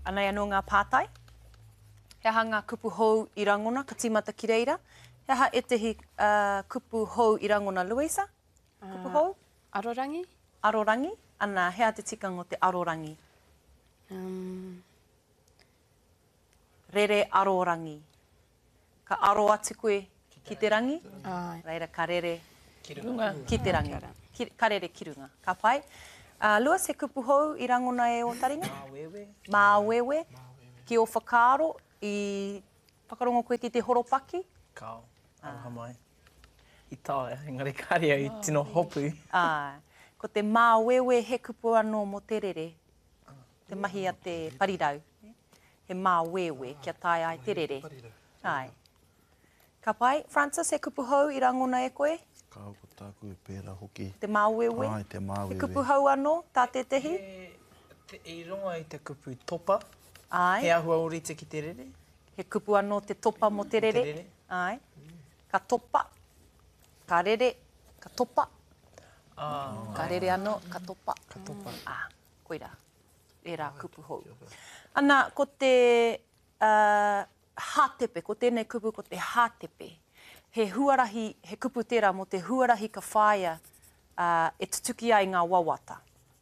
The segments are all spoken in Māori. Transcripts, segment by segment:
Anei anō ngā pātai. He aha ngā kupu hou I rangona, ka tīmata ki reira. He aha e tehi kupu hou I rangona, Louisa? Kupu hou? Arorangi? Arorangi. Ana, hea te tikanga o te arorangi? Rere arorangi. Ka aro atu koe ki te rangi. Reira, ka rere ki te rangi. Ka rere kirunga. Ka pai. Lewis, he kupu hou I rangona e o taringa? Māwewe. Ki o whakaaro I whakarongo koe ki te horopaki? Kao, aroha mai. I tae, engari kāria I tino hopu. Ko te māwewe he kupu anō mo te rere. Te mahi a te parirau. He māwewe kia tae ai te rere. Ai. Ka pai, Francis, he kupu hou I rangona e koe? Kao ko tāku e pēra hoki. Te māwewe? Ai, te māwewe. He kupu hou anō, tā te tehi? I ronga I te kupu topa. Ai. He ahua orite ki te rere. He kupu anō te topa mo te rere. Ai. Ka topa. Ka rere. Ka topa. Ka rere anō. Ka topa. Ka topa. Koira. E rā kupu hou. Ana, ko te hātepe, ko tēnei kupu, ko te hātepe. He huarahi, he kupu tērā mo te huarahi ka whāia e tutuki ai ngā wawata.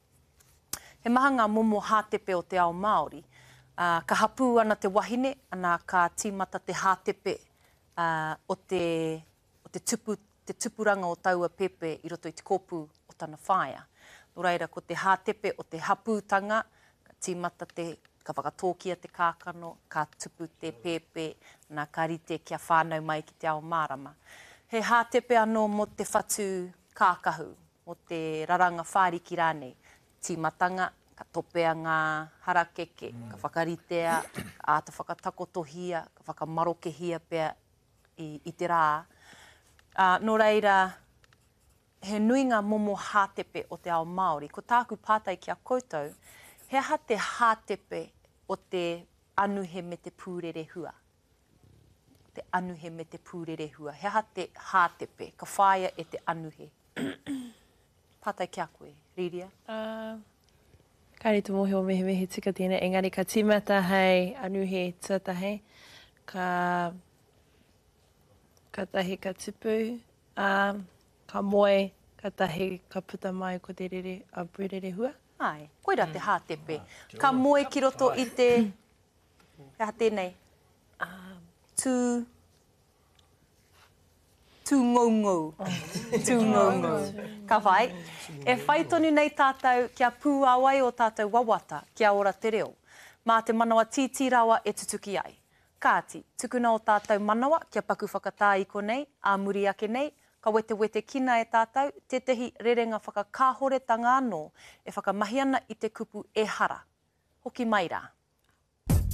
He maha ngā momo hātepe o te ao Māori. Ka hapū ana te wahine, ana ka tīmata te hātepe o te tupuranga o taua pepe I roto I te kōpū o tana whāia. Nō reira, ko te hātepe o te hapūtanga, ka tīmata ka whakatōkia te kākano, ka tupu te pepe, nā ka rite kia whānau mai ki te ao Mārama. He hātepe anō mo te whatu kākahu, mo te raranga whāriki rānei, tīmatanga, ka topea ngā harakeke, ka whakaritea, ka āta whakatakotohia, ka whakamarokehia pia I te rā. Nō reira, he nui ngā momo hātepe o te ao Māori. Ko tāku pātai ki a koutou, he aha te hātepe o te anuhe me te pūrere hua. Te anuhe me te pūrere hua. He aha te hātepe, ka whāia e te anuhe. Pātai ki a koe, Riria? Kāre te mohi o mehe tika tēnei, engari ka tīmata hei anuhe tuatahe, ka tahi ka tupu, ka moe, ka tahi ka puta mai ko te rere a pūrere hua. Ai, koira te hātepe. Ka moe ki roto I te... Hea tēnei. Tū ngau. Tū ngau. Ka whai. E whai tonu nei tātou kia pūawai o tātou wawata kia ora te reo. Mā te manawa tītirawa e tutuki ai. Kāti, tukuna o tātou manawa kia paku whakatā I konei, a muri ake nei, ka wete kina e tātou, te tehi rerenga whakakāhoretanga anō e whakamahi ana I te kupu e hara. Hoki mai rā.